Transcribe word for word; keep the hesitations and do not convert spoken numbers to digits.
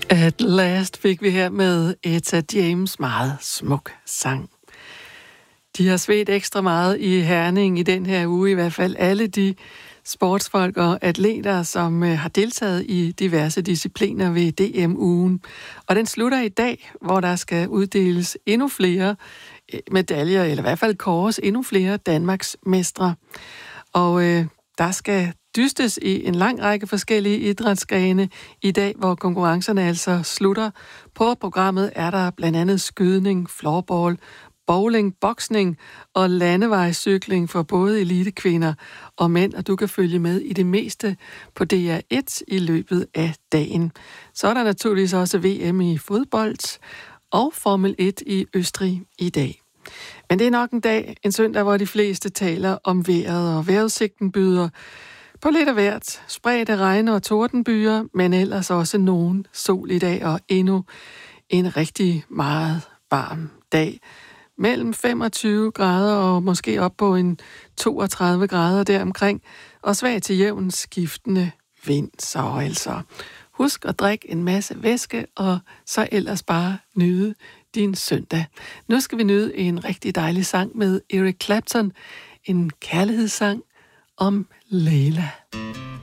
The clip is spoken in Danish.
At last fik vi her med Etta James meget smuk sang. De har svedt ekstra meget i Herning i den her uge, i hvert fald alle de sportsfolk og atleter, som har deltaget i diverse discipliner ved D M-ugen. Og den slutter i dag, hvor der skal uddeles endnu flere medaljer, eller i hvert fald kåres endnu flere Danmarks mestre. Og øh, der skal dystes i en lang række forskellige idrætsgrene i dag, hvor konkurrencerne altså slutter. På programmet er der blandt andet skydning, floorball, bowling, boksning og landevejscykling for både elitekvinder og mænd, og du kan følge med i det meste på D R et i løbet af dagen. Så er der naturligvis også V M i fodbold og Formel et i Østrig i dag. Men det er nok en dag, en søndag, hvor de fleste taler om vejret, og vejrudsigten byder på lidt af hvert. Spredte regn- og tordenbyer, men ellers også nogen sol i dag, og endnu en rigtig meget varm dag. Mellem femogtyve grader og måske op på en toogtredive grader deromkring, og svag til jævn skiftende vind. Så altså, husk at drikke en masse væske, og så ellers bare nyde din søndag. Nu skal vi nyde en rigtig dejlig sang med Eric Clapton, en kærlighedssang om Leila.